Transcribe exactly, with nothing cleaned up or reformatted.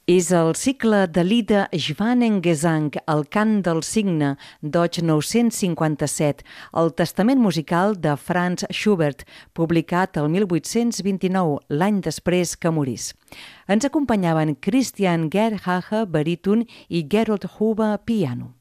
És el cicle de l'Ida Schwanengesang, el cant del cigne, d'Oig nou-cents cinquanta-set, el testament musical de Franz Schubert, publicat el mil vuit-cents vint-i-nou, l'any després que morís. Ens acompanyaven Christian Gerhache, baríton, i Gerold Huber, piano.